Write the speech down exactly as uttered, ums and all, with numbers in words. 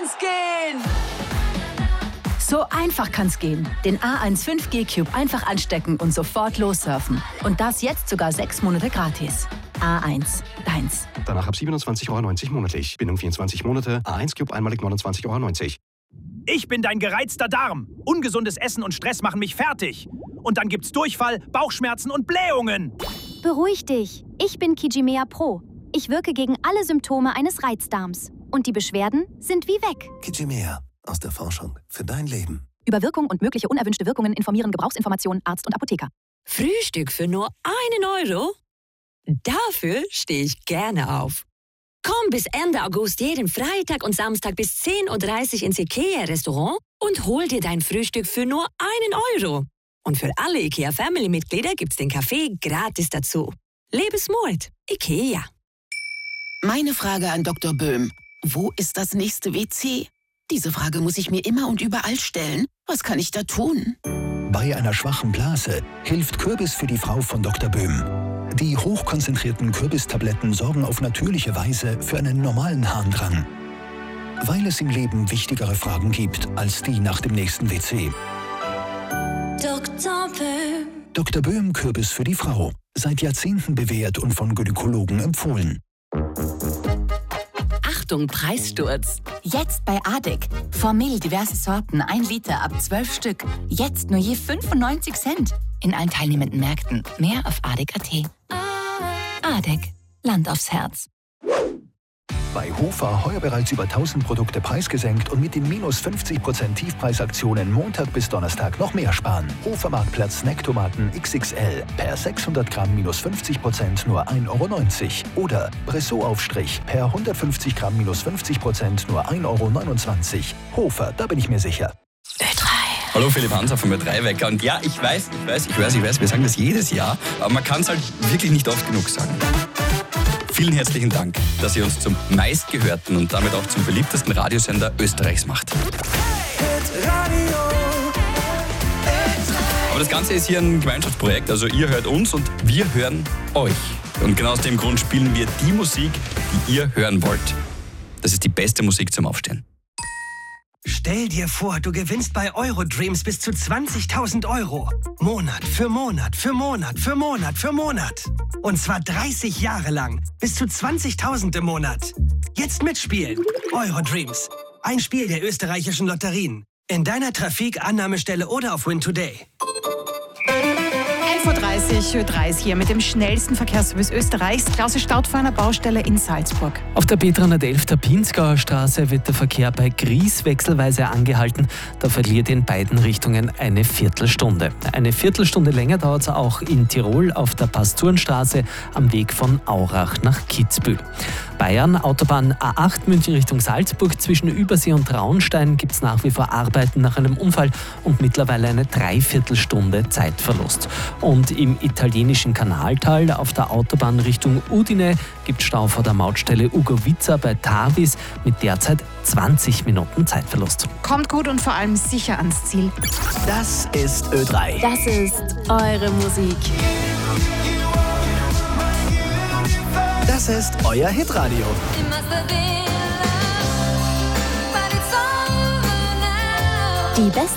kann's gehen! So einfach kann's gehen. Den A eins fünf G Cube einfach anstecken und sofort lossurfen. Und das jetzt sogar sechs Monate gratis. A eins, deins. Danach ab siebenundzwanzig Euro neunzig monatlich. Bindung vierundzwanzig Monate. A eins Cube einmalig neunundzwanzig Euro neunzig. Ich bin dein gereizter Darm. Ungesundes Essen und Stress machen mich fertig. Und dann gibt's Durchfall, Bauchschmerzen und Blähungen. Beruhig dich. Ich bin Kijimea Pro. Ich wirke gegen alle Symptome eines Reizdarms. Und die Beschwerden sind wie weg. Kijimea. Aus der Forschung für dein Leben. Über Wirkung und mögliche unerwünschte Wirkungen informieren Gebrauchsinformationen Arzt und Apotheker. Frühstück für nur einen Euro? Dafür stehe ich gerne auf. Komm bis Ende August jeden Freitag und Samstag bis zehn Uhr dreißig ins IKEA-Restaurant und hol dir dein Frühstück für nur einen Euro. Und für alle IKEA-Family-Mitglieder gibt's den Kaffee gratis dazu. Lebensmut. IKEA. Meine Frage an Doktor Böhm. Wo ist das nächste W C? Diese Frage muss ich mir immer und überall stellen. Was kann ich da tun? Bei einer schwachen Blase hilft Kürbis für die Frau von Doktor Böhm. Die hochkonzentrierten Kürbistabletten sorgen auf natürliche Weise für einen normalen Harndrang. Weil es im Leben wichtigere Fragen gibt als die nach dem nächsten W C. Doktor Böhm. Doktor Böhm Kürbis für die Frau. Seit Jahrzehnten bewährt und von Gynäkologen empfohlen. Achtung, Preissturz. Jetzt bei Adek. Formel diverse Sorten, ein Liter ab zwölf Stück. Jetzt nur je fünfundneunzig Cent. In allen teilnehmenden Märkten. Mehr auf adek punkt at. Adek. Land aufs Herz. Bei Hofer heuer bereits über tausend Produkte preisgesenkt und mit den minus fünfzig Prozent Tiefpreisaktionen Montag bis Donnerstag noch mehr sparen. Hofer Marktplatz Snacktomaten X X L per sechshundert Gramm minus fünfzig Prozent nur ein Euro neunzig. Oder Bressot-Aufstrich per hundertfünfzig Gramm minus fünfzig Prozent nur ein Euro neunundzwanzig. Hofer, da bin ich mir sicher. Ö drei. Hallo, Philipp Hanser vom Ö drei Wecker. Und ja, ich weiß, ich weiß, ich weiß, ich weiß, wir sagen das jedes Jahr, aber man kann es halt wirklich nicht oft genug sagen. Vielen herzlichen Dank, dass ihr uns zum meistgehörten und damit auch zum beliebtesten Radiosender Österreichs macht. Aber das Ganze ist hier ein Gemeinschaftsprojekt, also ihr hört uns und wir hören euch. Und genau aus dem Grund spielen wir die Musik, die ihr hören wollt. Das ist die beste Musik zum Aufstehen. Stell dir vor, du gewinnst bei Eurodreams bis zu zwanzigtausend Euro. Monat für Monat für Monat für Monat für Monat. Und zwar dreißig Jahre lang. Bis zu zwanzigtausend im Monat. Jetzt mitspielen. Eurodreams. Ein Spiel der österreichischen Lotterien. In deiner Trafik, Annahmestelle oder auf Win Today. elf Uhr dreißig, Ö drei ist hier mit dem schnellsten Verkehrsservice Österreichs. Klaus staut vor einer Baustelle in Salzburg. Auf der B dreihundertelf der Pinzgauer Straße wird der Verkehr bei Gries wechselweise angehalten. Da verliert in beiden Richtungen eine Viertelstunde. Eine Viertelstunde länger dauert es auch in Tirol auf der Pasturenstraße am Weg von Aurach nach Kitzbühel. Bayern, Autobahn A acht München Richtung Salzburg. Zwischen Übersee und Traunstein gibt es nach wie vor Arbeiten nach einem Unfall und mittlerweile eine Dreiviertelstunde Zeitverlust. Und im italienischen Kanaltal auf der Autobahn Richtung Udine gibt es Stau vor der Mautstelle Ugovica bei Tarvis mit derzeit zwanzig Minuten Zeitverlust. Kommt gut und vor allem sicher ans Ziel. Das ist Ö drei. Das ist eure Musik. Das ist euer Hitradio. Die beste